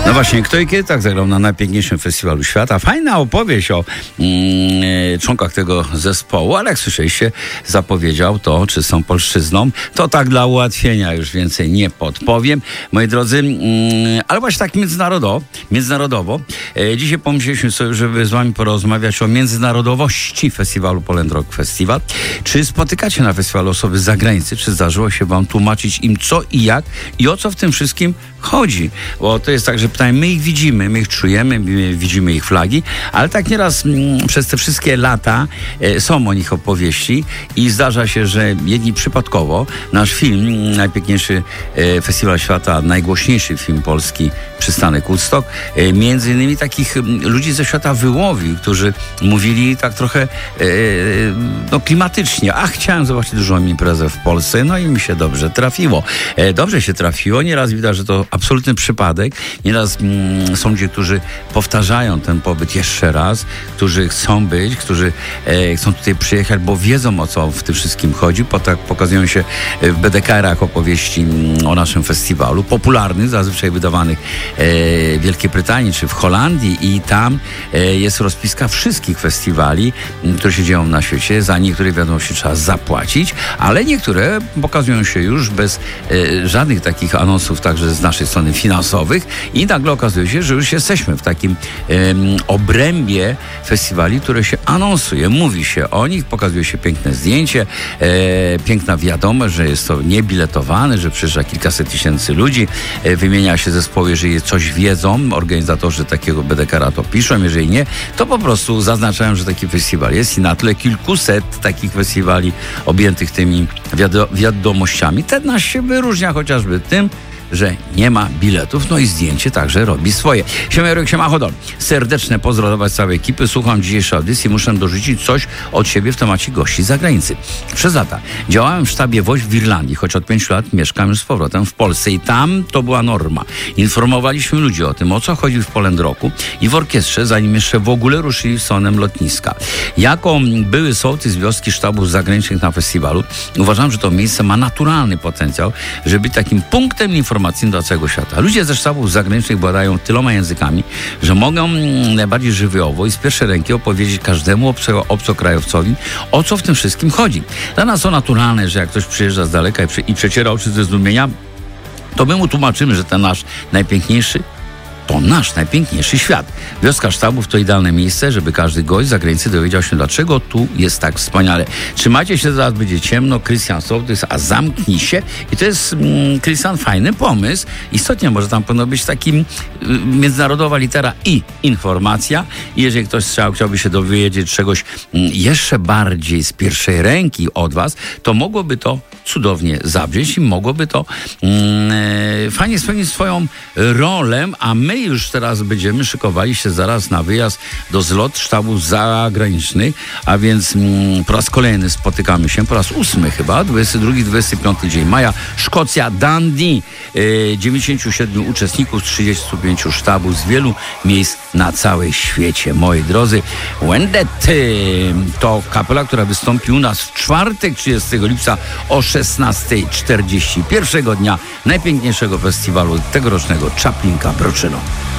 No właśnie, kto i kiedy tak zagrał na najpiękniejszym festiwalu świata. Fajna opowieść o członkach tego zespołu, ale jak słyszeliście, zapowiedział to, czy są polszczyzną. To tak dla ułatwienia, już więcej nie podpowiem. Moi drodzy, ale właśnie tak międzynarodowo. Dzisiaj pomyśleliśmy sobie, żeby z wami porozmawiać o międzynarodowości festiwalu Poland Rock Festival. Czy spotykacie na festiwalu osoby z zagranicy? Czy zdarzyło się wam tłumaczyć im co i jak i o co w tym wszystkim chodzi? Bo to jest tak, że pytanie, my ich widzimy, my ich czujemy, my widzimy ich flagi, ale tak nieraz przez te wszystkie lata są o nich opowieści i zdarza się, że jedni przypadkowo nasz film, najpiękniejszy festiwal świata, najgłośniejszy film polski, Przystanek Woodstock, między innymi takich ludzi ze świata wyłowił, którzy mówili tak trochę klimatycznie. Chciałem zobaczyć dużą imprezę w Polsce, no i mi się dobrze trafiło. Dobrze się trafiło, nieraz widać, że to absolutny przypadek. Nieraz są ludzie, którzy powtarzają ten pobyt jeszcze raz, którzy chcą być, którzy chcą tutaj przyjechać, bo wiedzą, o co w tym wszystkim chodzi. Tak pokazują się w BDKR-ach opowieści o naszym festiwalu, popularnych, zazwyczaj wydawanych w Wielkiej Brytanii czy w Holandii, i tam jest rozpiska wszystkich festiwali, które się dzieją na świecie. Za niektóre wiadomości trzeba zapłacić, ale niektóre pokazują się już bez żadnych takich anonsów, także z naszej strony finansowych, i nagle okazuje się, że już jesteśmy w takim obrębie festiwali, które się anonsuje, mówi się o nich, pokazuje się piękne zdjęcie, piękna wiadomość, że jest to niebiletowane, że przyjeżdża kilkaset tysięcy ludzi, wymienia się zespoły, jeżeli coś wiedzą, organizatorzy takiego BDKR-a to piszą, jeżeli nie, to po prostu zaznaczają, że taki festiwal jest, i na tle kilkuset takich festiwali objętych tymi wiadomościami. Ten nasz się wyróżnia chociażby tym, że nie ma biletów, no i zdjęcie także robi swoje. Siema Hodol. Serdeczne pozdrowienia z całej ekipy. Słucham dzisiejszej audycji. Muszę dorzucić coś od siebie w temacie gości z zagranicy. Przez lata działałem w sztabie WOŚP w Irlandii, choć od 5 lat mieszkam już z powrotem w Polsce i tam to była norma. Informowaliśmy ludzi o tym, o co chodzi w Poland Rocku i w orkiestrze, zanim jeszcze w ogóle ruszyli w stronę lotniska. Jako były sołtys wioski sztabów zagranicznych na festiwalu, uważam, że to miejsce ma naturalny potencjał, żeby być takim punktem informacji dla całego świata. Ludzie ze sztabów zagranicznych władają tyloma językami, że mogą najbardziej żywiołowo i z pierwszej ręki opowiedzieć każdemu obcokrajowcowi, o co w tym wszystkim chodzi. Dla nas to naturalne, że jak ktoś przyjeżdża z daleka i przeciera oczy ze zdumienia, to my mu tłumaczymy, że ten nasz najpiękniejszy świat. Wioska sztabów to idealne miejsce, żeby każdy gość z zagranicy dowiedział się, dlaczego tu jest tak wspaniale. Trzymajcie się, zaraz będzie ciemno. Krystian Sołtys, a zamknij się. I to jest, Krystian, fajny pomysł. Istotnie może tam powinno być takim międzynarodowa litera i informacja. I jeżeli ktoś chciałby się dowiedzieć czegoś jeszcze bardziej z pierwszej ręki od was, to mogłoby to cudownie zabrzmieć i mogłoby to fajnie spełnić swoją rolę, a my już teraz będziemy szykowali się zaraz na wyjazd do zlot sztabów zagranicznych, a więc po raz kolejny spotykamy się, po raz 8 chyba, 22-25 dzień maja, Szkocja, Dundee, 97 uczestników, 35 sztabów z wielu miejsc na całym świecie. Moi drodzy, Wendety to kapela, która wystąpi u nas w czwartek, 30 lipca o 16:40, pierwszego dnia najpiękniejszego festiwalu tegorocznego Czaplinka Broczyno.